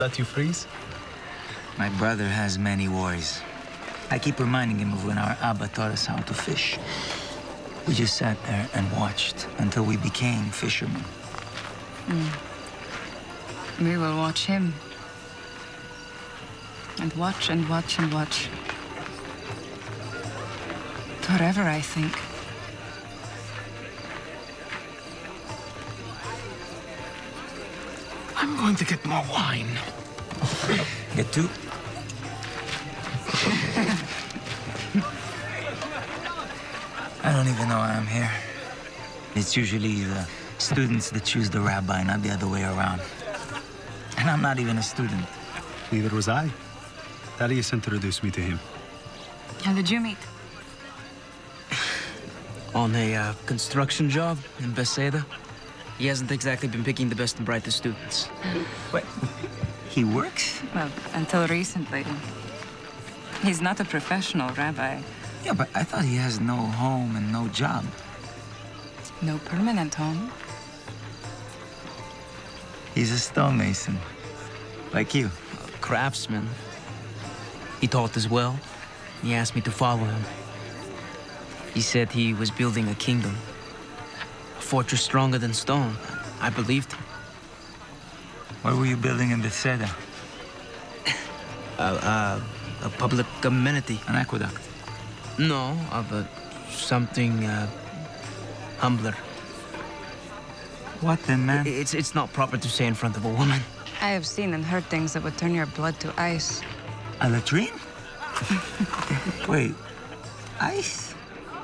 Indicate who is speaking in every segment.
Speaker 1: Let you freeze?
Speaker 2: My brother has many worries. I keep reminding him of when our Abba taught us how to fish. We just sat there and watched until we became fishermen.
Speaker 3: We will watch him. And watch and watch and watch. Forever, I think.
Speaker 1: I'm going to get more wine.
Speaker 2: Get two? I don't even know why I'm here. It's usually the students that choose the rabbi, not the other way around. And I'm not even a student.
Speaker 1: Neither was I. Thaddeus introduced me to him.
Speaker 3: How did you meet?
Speaker 4: On a construction job in Bethsaida. He hasn't exactly been picking the best and brightest students.
Speaker 2: What? He works?
Speaker 3: Well, until recently. He's not a professional rabbi.
Speaker 2: Yeah, but I thought he has no home and no job.
Speaker 3: No permanent home.
Speaker 2: He's a stonemason. Like you.
Speaker 4: A craftsman. He taught as well. He asked me to follow him. He said he was building a kingdom. A fortress stronger than stone. I believed him.
Speaker 2: What were you building in Bethsaida?
Speaker 4: A public amenity.
Speaker 2: An aqueduct.
Speaker 4: No, but something humbler.
Speaker 2: What then, man?
Speaker 4: It's not proper to say in front of a woman.
Speaker 3: I have seen and heard things that would turn your blood to ice.
Speaker 2: A latrine? Wait, ice?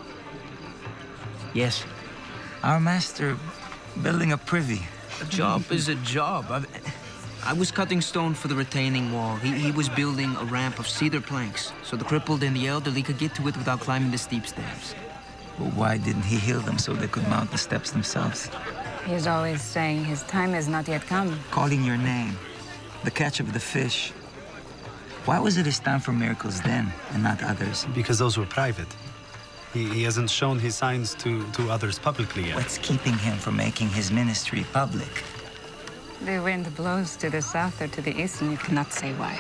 Speaker 4: Yes.
Speaker 2: Our master building a privy.
Speaker 4: A job is a job. I was cutting stone for the retaining wall. He was building a ramp of cedar planks so the crippled and the elderly could get to it without climbing the steep stairs.
Speaker 2: But why didn't he heal them so they could mount the steps themselves?
Speaker 3: He's always saying his time has not yet come.
Speaker 2: Calling your name, the catch of the fish. Why was it his time for miracles then and not others?
Speaker 1: Because those were private. He hasn't shown his signs to others publicly yet.
Speaker 2: What's keeping him from making his ministry public?
Speaker 3: The wind blows to the south or to the east, and you cannot say why.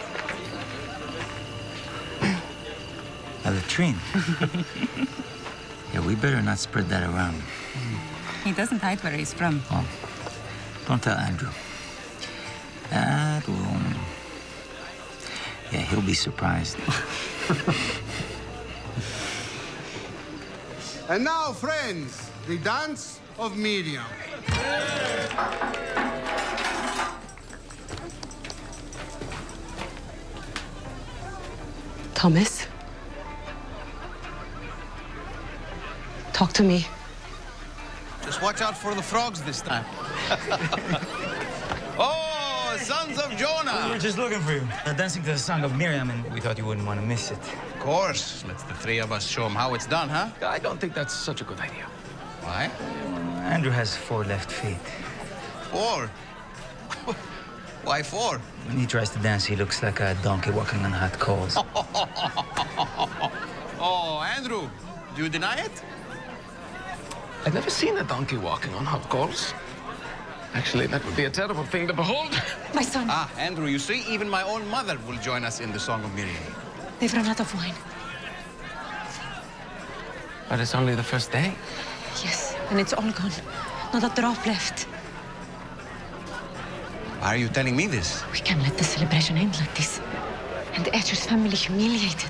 Speaker 2: A latrine? Yeah, we better not spread that around.
Speaker 3: He doesn't hide where he's from.
Speaker 2: Oh, don't tell Andrew. That will... Yeah, he'll be surprised.
Speaker 5: And now, friends, the dance of Miriam.
Speaker 6: Thomas? Talk to me.
Speaker 7: Just watch out for the frogs this time. Oh, sons of Jonah!
Speaker 2: We were just looking for you. Dancing to the song of Miriam, and we thought you wouldn't want to miss it.
Speaker 7: Of course. Let's the three of us show them how it's done, huh?
Speaker 1: I don't think that's such a good idea.
Speaker 7: Why?
Speaker 2: Andrew has 4 left feet.
Speaker 7: 4? Why 4?
Speaker 2: When he tries to dance, he looks like a donkey walking on hot coals.
Speaker 7: Oh, Andrew, do you deny it?
Speaker 8: I've never seen a donkey walking on hot coals. Actually, that would be a terrible thing to behold.
Speaker 6: My son,
Speaker 7: Ah, Andrew, you see, even my own mother will join us in the Song of Miriam.
Speaker 6: they've run out of wine.
Speaker 8: But it's only the first day.
Speaker 6: Yes, and it's all gone. Not a drop left.
Speaker 7: Why are you telling me this?
Speaker 6: We can't let the celebration end like this. And the Etcher's family humiliated.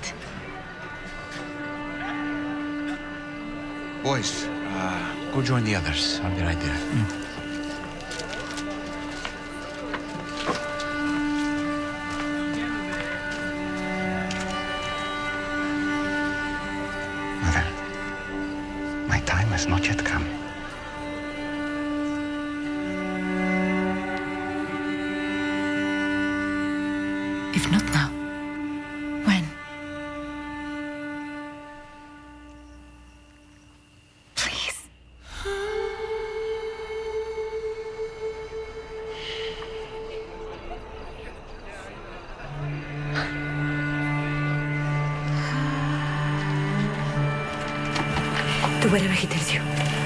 Speaker 7: Boys, go join the others. I'll be right there.
Speaker 5: Mother, my time has not yet come.
Speaker 6: If not now, when? Please. Do whatever he tells you.